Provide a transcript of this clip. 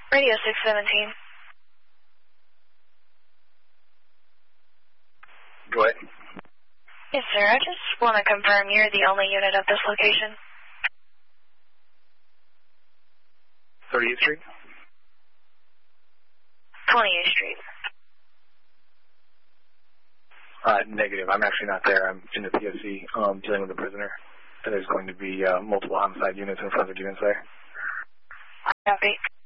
Radio 617. Go ahead. Yes, sir. I just want to confirm you're the only unit at this location. 30th Street? 20th Street. Negative. I'm actually not there. I'm in the PSC dealing with a prisoner. And there's going to be multiple homicide units and forensic units there. Copy.